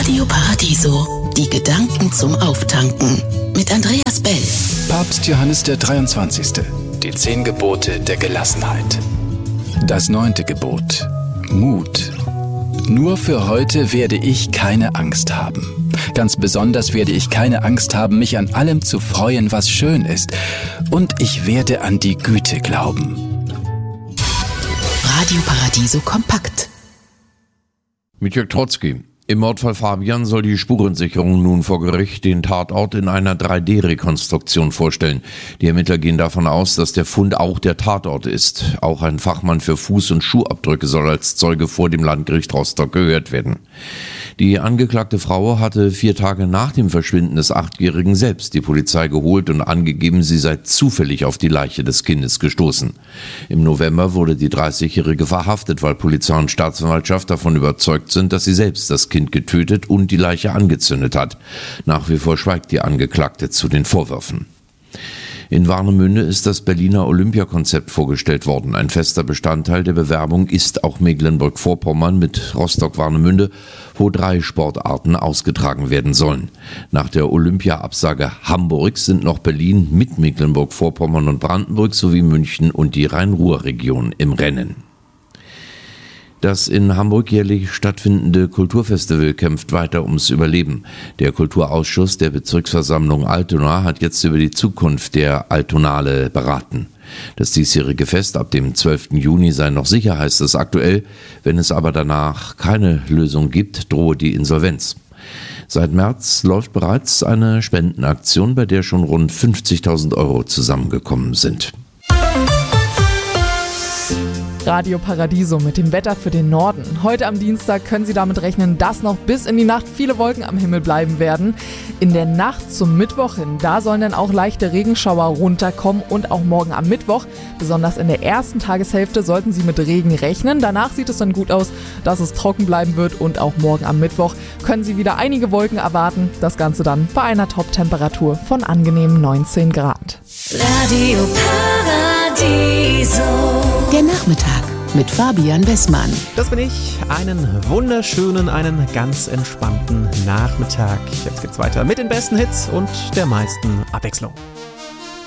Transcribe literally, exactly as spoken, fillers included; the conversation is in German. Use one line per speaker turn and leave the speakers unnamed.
Radio Paradiso, die Gedanken zum Auftanken mit Andreas Bell.
Papst Johannes der dreiundzwanzigste. Die zehn Gebote der Gelassenheit. Das neunte Gebot. Mut. Nur für heute werde ich keine Angst haben. Ganz besonders werde ich keine Angst haben, mich an allem zu freuen, was schön ist. Und ich werde an die Güte glauben.
Radio Paradiso kompakt.
Mit Jörg Trotzki. Im Mordfall Fabian soll die Spurensicherung nun vor Gericht den Tatort in einer drei D Rekonstruktion vorstellen. Die Ermittler gehen davon aus, dass der Fund auch der Tatort ist. Auch ein Fachmann für Fuß- und Schuhabdrücke soll als Zeuge vor dem Landgericht Rostock gehört werden. Die angeklagte Frau hatte vier Tage nach dem Verschwinden des Achtjährigen selbst die Polizei geholt und angegeben, sie sei zufällig auf die Leiche des Kindes gestoßen. Im November wurde die dreißigjährige verhaftet, weil Polizei und Staatsanwaltschaft davon überzeugt sind, dass sie selbst das Kind getötet und die Leiche angezündet hat. Nach wie vor schweigt die Angeklagte zu den Vorwürfen. In Warnemünde ist das Berliner Olympiakonzept vorgestellt worden. Ein fester Bestandteil der Bewerbung ist auch Mecklenburg-Vorpommern mit Rostock-Warnemünde, wo drei Sportarten ausgetragen werden sollen. Nach der Olympia-Absage Hamburgs sind noch Berlin mit Mecklenburg-Vorpommern und Brandenburg sowie München und die Rhein-Ruhr-Region im Rennen. Das in Hamburg jährlich stattfindende Kulturfestival kämpft weiter ums Überleben. Der Kulturausschuss der Bezirksversammlung Altona hat jetzt über die Zukunft der Altonale beraten. Das diesjährige Fest ab dem zwölften Juni sei noch sicher, heißt es aktuell. Wenn es aber danach keine Lösung gibt, drohe die Insolvenz. Seit März läuft bereits eine Spendenaktion, bei der schon rund fünfzigtausend Euro zusammengekommen sind.
Radio Paradiso mit dem Wetter für den Norden. Heute am Dienstag können Sie damit rechnen, dass noch bis in die Nacht viele Wolken am Himmel bleiben werden. In der Nacht zum Mittwoch hin, da sollen dann auch leichte Regenschauer runterkommen und auch morgen am Mittwoch, besonders in der ersten Tageshälfte, sollten Sie mit Regen rechnen. Danach sieht es dann gut aus, dass es trocken bleiben wird und auch morgen am Mittwoch können Sie wieder einige Wolken erwarten. Das Ganze dann bei einer Top-Temperatur von angenehmen neunzehn Grad.
Radio Paradiso. Der Nachmittag mit Fabian Wessmann.
Das bin ich. Einen wunderschönen, einen ganz entspannten Nachmittag. Jetzt geht's weiter mit den besten Hits und der meisten Abwechslung.